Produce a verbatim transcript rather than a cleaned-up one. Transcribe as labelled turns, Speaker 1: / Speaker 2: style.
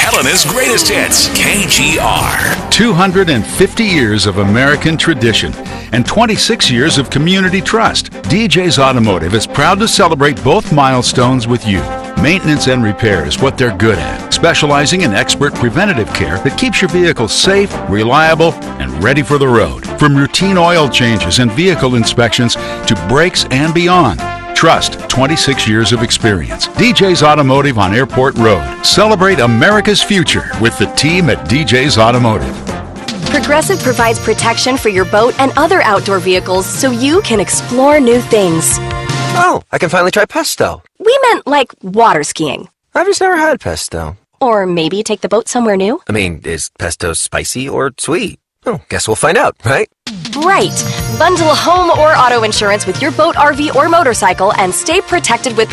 Speaker 1: Helena's greatest hits, K G R.
Speaker 2: two hundred fifty years of American tradition and twenty-six years of community trust. D J's Automotive is proud to celebrate both milestones with you. Maintenance and repair is what they're good at, specializing in expert preventative care that keeps your vehicle safe, reliable, and ready for the road. From routine oil changes and vehicle inspections to brakes and beyond. Trust, twenty-six years of experience. D J's Automotive on Airport Road. Celebrate America's future with the team at D J's Automotive.
Speaker 3: Progressive provides protection for your boat and other outdoor vehicles so you can explore new things.
Speaker 4: Oh, I can finally try pesto.
Speaker 3: We meant like water skiing.
Speaker 4: I've just never had pesto.
Speaker 3: Or maybe take the boat somewhere new.
Speaker 4: I mean, is pesto spicy or sweet? Oh, guess we'll find out, right?
Speaker 3: Right. Bundle home or auto insurance with your boat, R V, or motorcycle and stay protected with